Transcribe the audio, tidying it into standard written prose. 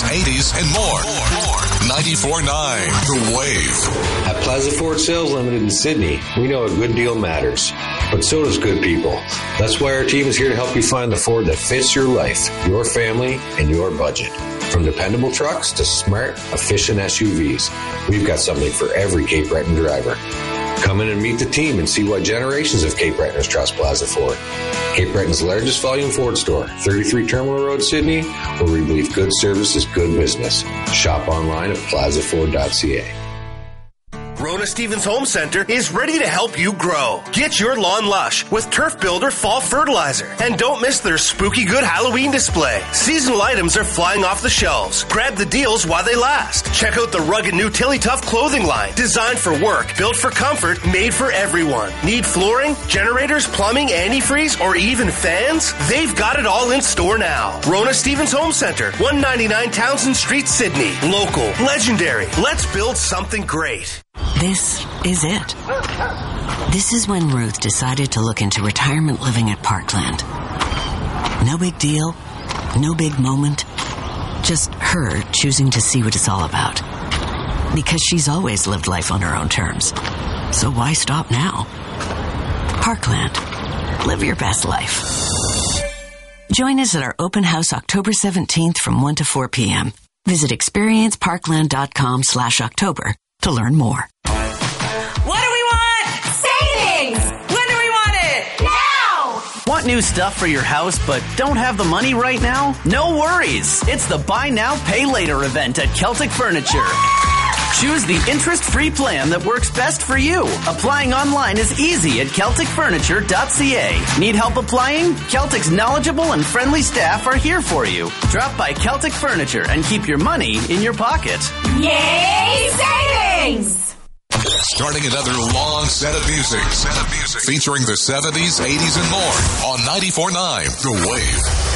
80s, and more. 94.9 The Wave. At Plaza Ford Sales Limited in Sydney, we know a good deal matters, but so does good people. That's why our team is here to help you find the Ford that fits your life, your family, and your budget. From dependable trucks to smart, efficient SUVs, we've got something for every Cape Breton driver. Come in and meet the team and see why generations of Cape Bretoners trust Plaza Ford. Cape Breton's largest volume Ford store, 33 Terminal Road, Sydney, where we believe good service is good business. Shop online at plazaford.ca. Rona Stevens Home Center is ready to help you grow. Get your lawn lush with Turf Builder Fall Fertilizer. And don't miss their spooky good Halloween display. Seasonal items are flying off the shelves. Grab the deals while they last. Check out the rugged new Tilly Tough clothing line. Designed for work, built for comfort, made for everyone. Need flooring, generators, plumbing, antifreeze, or even fans? They've got it all in store now. Rona Stevens Home Center, 199 Townsend Street, Sydney. Local, legendary. Let's build something great. This is it. This is when Ruth decided to look into retirement living at Parkland. No big deal, no big moment, just her choosing to see what it's all about. Because she's always lived life on her own terms. So why stop now? Parkland. Live your best life. Join us at our open house October 17th from 1 to 4 p.m. Visit experienceparkland.com/October to learn more. What do we want? Savings! When do we want it? Now! Want new stuff for your house but don't have the money right now? No worries. It's the Buy Now, Pay Later event at Celtic Furniture. Choose the interest-free plan that works best for you. Applying online is easy at CelticFurniture.ca. Need help applying? Celtic's knowledgeable and friendly staff are here for you. Drop by Celtic Furniture and keep your money in your pocket. Yay, savings! Starting another long set of music featuring the 70s, 80s, and more on 94.9 The Wave.